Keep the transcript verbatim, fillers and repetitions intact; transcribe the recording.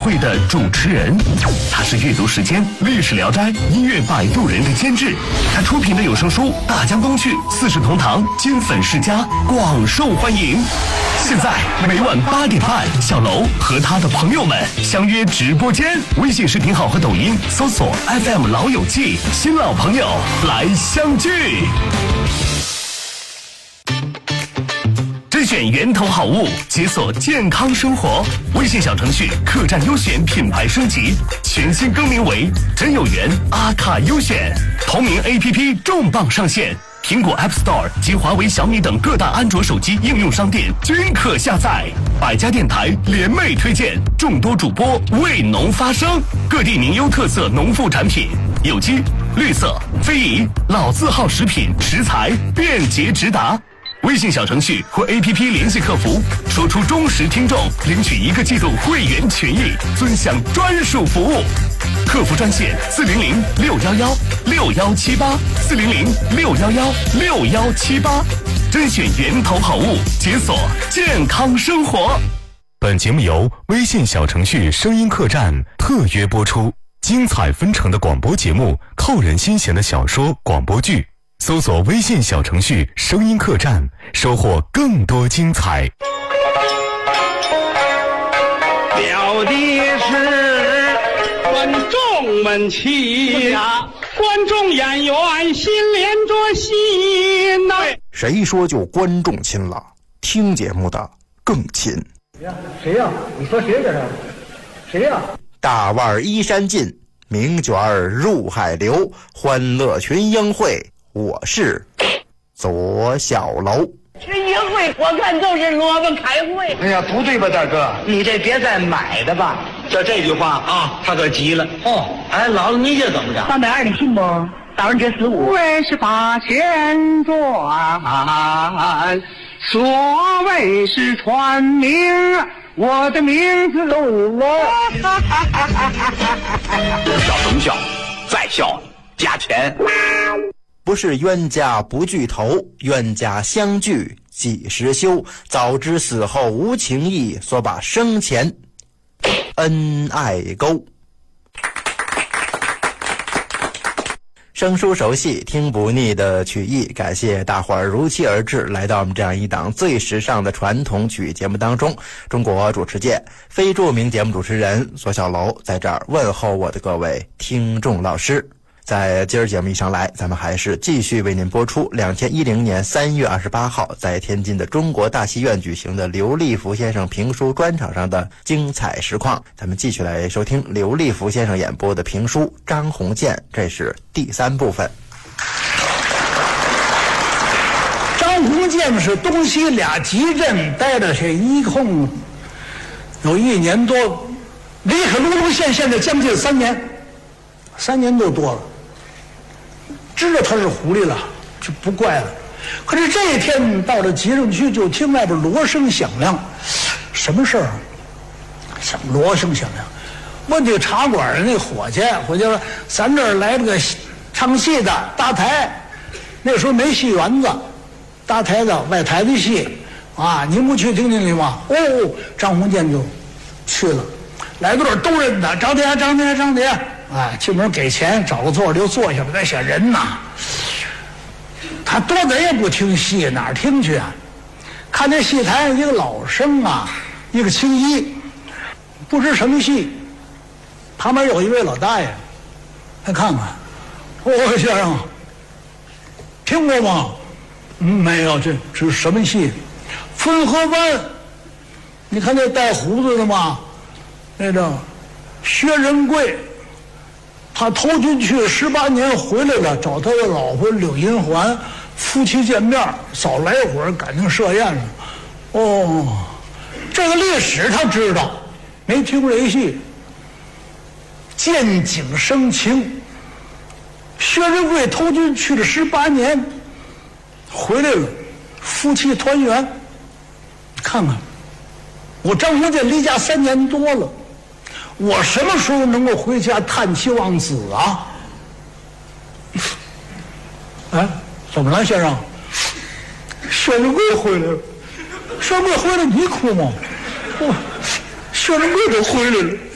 会的主持人。他是阅读时间、历史聊斋、音乐摆渡人的监制。他出品的有声书《大江东去》《四世同堂》金粉世家广受欢迎。现在每晚八点半，小楼和他的朋友们相约直播间，微信视频号和抖音搜索 F M 老友记，新老朋友来相聚。甄选源头好物，解锁健康生活。微信小程序客栈优选品牌升级，全新更名为真有缘阿卡优选。同名 A P P 重磅上线，苹果 App Store 及华为、小米等各大安卓手机应用商店均可下载。百家电台联袂推荐，众多主播为农发声，各地名优特色农副产品，有机、绿色、非遗、老字号食品食材便捷直达。微信小程序或 A P P 联系客服，说出忠实听众，领取一个季度会员权益，尊享专属服务。客服专线四零零六幺幺六幺七八四零零六幺幺六幺七八，甄选源头好物，解锁健康生活。本节目由微信小程序声音客栈特约播出，精彩纷呈的广播节目，扣人心弦的小说广播剧。搜索微信小程序声音客栈，收获更多精彩。 表的是观众们亲呀，观众演员心连着心呐、啊。 谁说就观众亲了？听节目的更亲。 谁呀？你说谁这是？谁呀？ 大腕依山尽，名卷入海流，欢乐群英会。我是左小楼。 群英会我看都是萝卜开会。 哎呀，不对吧，大哥？ 你这别再买的吧。 这这句话啊，他可急了。哦，哎，姥姥你这怎么着？ 三百二，你信不？打完这四五。 为是八千转，所谓是传名，我的名字都我。 笑什么笑？再笑加钱。 不是冤家不聚头，冤家相聚几时休？早知死后无情义，所把生前恩爱勾。生疏熟悉，听不腻的曲艺，感谢大伙儿如期而至，来到我们这样一档最时尚的传统曲艺节目当中。中国主持界非著名节目主持人左小楼在这儿问候我的各位听众老师。在今儿节目一上来，咱们还是继续为您播出二零一零年三月二十八号在天津的中国大戏院举行的刘立福先生评书专场上的精彩实况。咱们继续来收听刘立福先生演播的评书《张鸿渐》，这是第三部分。 张鸿渐是东西俩集镇待了是一共有一年多，离开卢龙县现在将近三年，三年都多了。知道他是狐狸了，就不怪了。可是这一天到了集镇区，就听外边锣声响亮，什么事儿？响锣声响亮。问这个茶馆的那伙计，伙计说：“咱这儿来了个唱戏的搭台，那时候没戏园子，搭台的外台的戏啊，您不去听听去吗？”哦，张鸿渐就去了，来到这儿都认得，张爹，张爹，张爹。哎，进门给钱，找个座就坐下了。在想人呐，他多咱也不听戏，哪儿听去啊？看那戏台上一个老生啊，一个青衣，不知什么戏。旁边有一位老大爷，他看看，哦，先生，听过吗？嗯，没有，这这是什么戏？汾河湾。你看那带胡子的吗？那个薛仁贵。他投军去十八年回来了，找他的老婆柳银环，夫妻见面，早来会儿感情设宴了。哦，这个历史他知道，没听过这戏。见景生情，薛仁贵投军去了十八年，回来了，夫妻团圆。看看，我张鸿渐离家三年多了。我什么时候能够回家探妻望子啊？哎，怎么了，先生？薛仁贵回来了。薛仁贵回来，你哭吗？哦，薛仁贵都回来了。